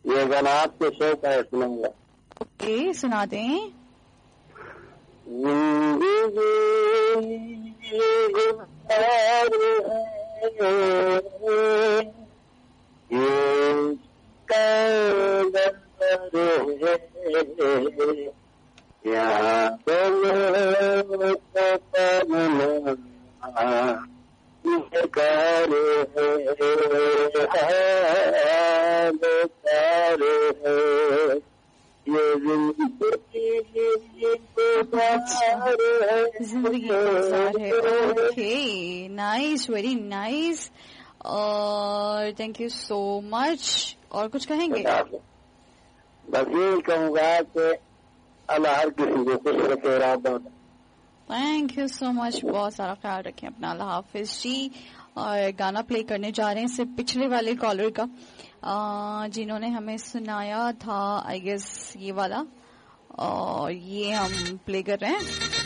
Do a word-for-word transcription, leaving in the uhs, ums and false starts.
یہ گانا آپ کے شو کا ہے، سنوں گا. اوکے سنا دیں. زندگی گزار ہے. اوکے نائس، ویری نائس، اور تھینک یو سو مچ. اور کچھ کہیں گے؟ بس یہی کہوں گا کہ اللہ ہر کسی کو خوش رکھے. رابطہ تھینک یو سو مچ، بہت سارا خیال رکھیں اپنا. اللہ حافظ جی. اور گانا پلے کرنے جا رہے ہیں سے پچھلے والے کالر کا جنہوں نے ہمیں سنایا تھا آئی گیس یہ والا، اور یہ ہم پلے کر رہے ہیں.